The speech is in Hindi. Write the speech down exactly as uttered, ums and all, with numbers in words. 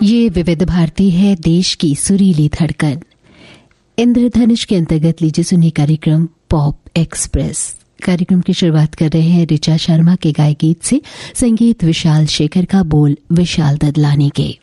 ये विविध भारती है, देश की सुरीली धड़कन। इंद्रधनुष के अंतर्गत लीजिए सुनिए कार्यक्रम पॉप एक्सप्रेस। कार्यक्रम की शुरुआत कर रहे हैं ऋचा शर्मा के गाए गीत से। संगीत विशाल शेखर का, बोल विशाल ददलानी के।